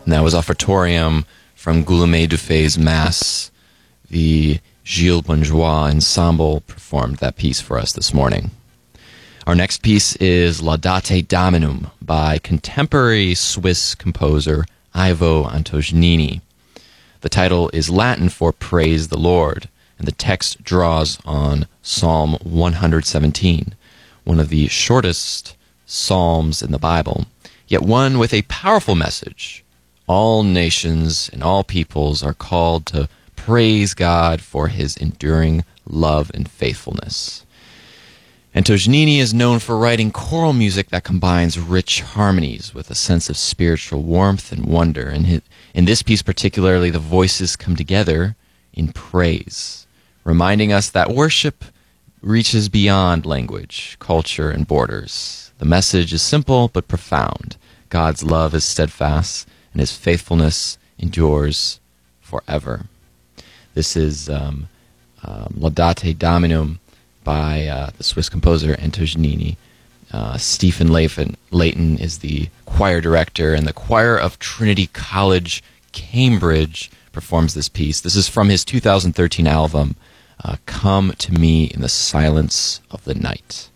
And that was Offertorium from Guillaume Dufay's Mass. The Gilles Bonjour Ensemble performed that piece for us this morning. Our next piece is Laudate Dominum by contemporary Swiss composer Ivo Antognini. The title is Latin for Praise the Lord, and the text draws on Psalm 117, one of the shortest psalms in the Bible, yet one with a powerful message. All nations and all peoples are called to praise God for his enduring love and faithfulness. Antognini is known for writing choral music that combines rich harmonies with a sense of spiritual warmth and wonder. And in this piece particularly, the voices come together in praise, reminding us that worship reaches beyond language, culture, and borders. The message is simple but profound. God's love is steadfast, and his faithfulness endures forever. This is Laudate Dominum by the Swiss composer Antognini. Stephen Layton is the choir director, and the choir of Trinity College, Cambridge, performs this piece. This is from his 2013 album, Come to Me in the Silence of the Night.